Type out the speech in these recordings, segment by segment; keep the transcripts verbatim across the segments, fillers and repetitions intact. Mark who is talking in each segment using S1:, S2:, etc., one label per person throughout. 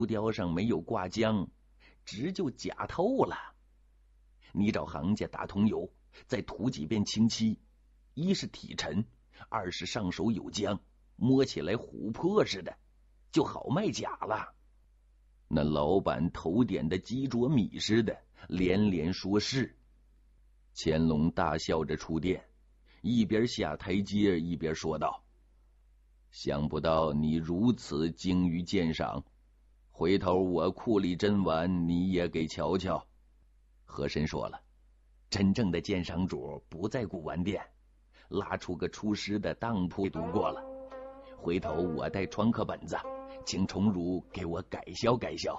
S1: 浮雕上没有挂浆，直就假透了。你找行家打桐油，再涂几遍清漆，一是体沉，二是上手有浆，摸起来琥珀似的，就好卖假了。那老板头点的鸡啄米似的，连连说是。乾隆大笑着出殿，一边下台阶一边说道：想不到你如此精于鉴赏，回头我库里珍玩你也给瞧瞧。和珅说了，真正的鉴赏主不在古玩店，拉出个出师的当铺读过了，回头我带创刻本子，请崇儒给我改销改销。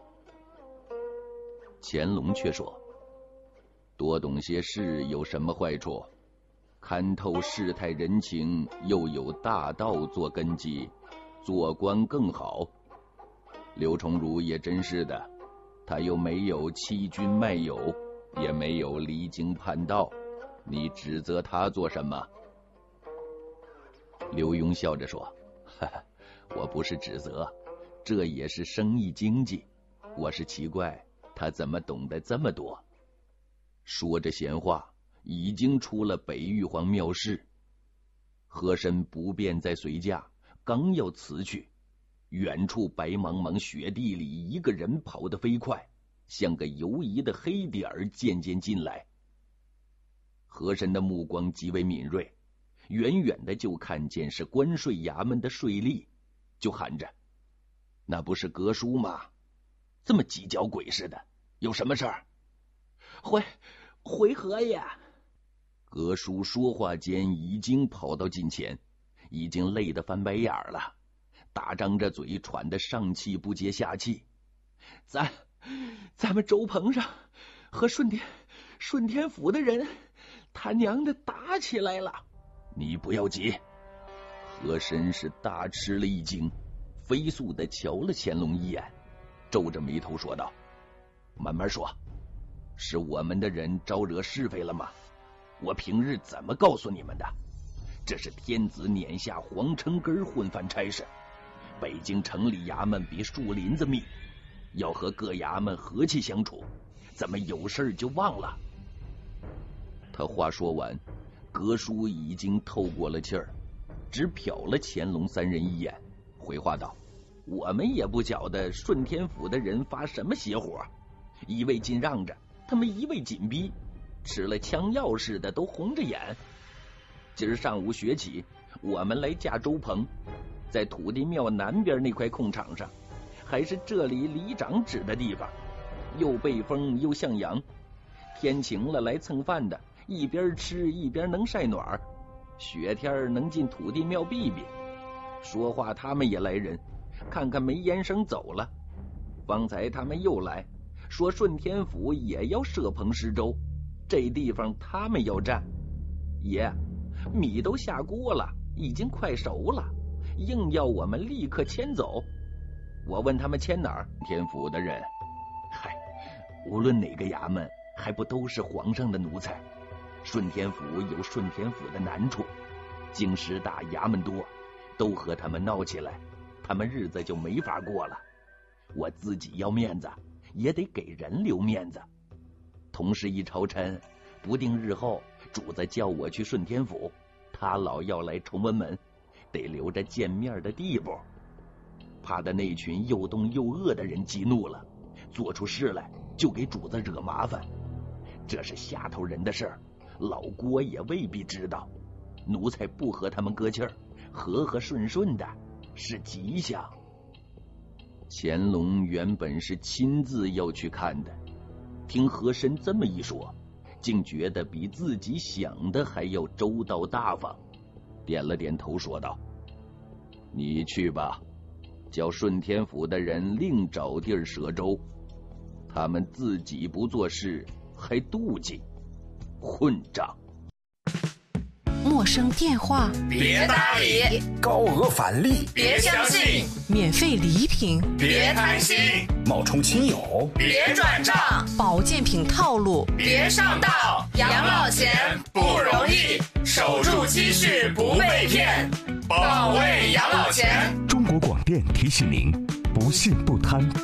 S1: 乾隆却说，多懂些事有什么坏处？看透世态人情，又有大道做根基，做官更好。刘崇儒也真是的，他又没有欺君卖友，也没有离经叛道，你指责他做什么？刘墉笑着说，哈哈，我不是指责，这也是生意经济，我是奇怪他怎么懂得这么多。说着闲话，已经出了北玉皇庙室。和珅不便再随驾，刚要辞去，远处白茫茫雪地里，一个人跑得飞快，像个游移的黑点儿渐渐进来。和珅的目光极为敏锐，远远的就看见是关税衙门的税吏，就喊着：那不是阁书吗？这么几脚鬼似的，有什么事儿？
S2: 回回河爷。
S1: 阁书说话间已经跑到近前，已经累得翻白眼了，大张着嘴，喘得上气不接下气。
S2: 咱咱们周棚上和顺天顺天府的人他娘的打起来了。
S1: 你不要急。和珅是大吃了一惊，飞速的瞧了乾隆一眼，皱着眉头说道：慢慢说，是我们的人招惹是非了吗？我平日怎么告诉你们的？这是天子撵下黄城根混饭差事，北京城里衙门比树林子密，要和各衙门和气相处，怎么有事就忘了？他话说完，阁书已经透过了气儿，只瞟了乾隆三人一眼，回话道：我们也不晓得顺天府的人发什么邪火，一味尽让着，他们一味紧逼，吃了枪药似的都红着眼。今儿上午学起，我们来架周棚，在土地庙南边那块空场上，还是这里里长指的地方，又背风又向阳，天晴了来蹭饭的一边吃一边能晒暖，雪天能进土地庙避避。说话他们也来人，看看没烟声走了。方才他们又来说顺天府也要设棚施粥，这地方他们要占。爷，米都下锅了，已经快熟了，硬要我们立刻迁走。我问他们迁哪儿，天府的人，嗨，无论哪个衙门，还不都是皇上的奴才？顺天府有顺天府的难处，京师大，衙门多，都和他们闹起来，他们日子就没法过了。我自己要面子，也得给人留面子。同是一朝臣，不定日后主子叫我去顺天府，他老要来崇文门，得留着见面的地步。怕的那群又冻又饿的人激怒了，做出事来就给主子惹麻烦。这是下头人的事儿，老郭也未必知道。奴才不和他们搁气儿，和和顺顺的是吉祥。乾隆原本是亲自要去看的，听和珅这么一说，竟觉得比自己想的还要周到大方，点了点头说道：你去吧，叫顺天府的人另找地儿舍粥，他们自己不做事还妒忌，混账。
S3: 陌生电话
S4: 别搭理，
S5: 高额返利
S4: 别相信，
S3: 免费礼品
S4: 别贪心，
S5: 冒充亲友
S4: 别转账，
S3: 保健品套路
S4: 别上当。养老钱不容易，守住积蓄不被骗，保卫养老钱。
S5: 中国广电提醒您， 不信不贪。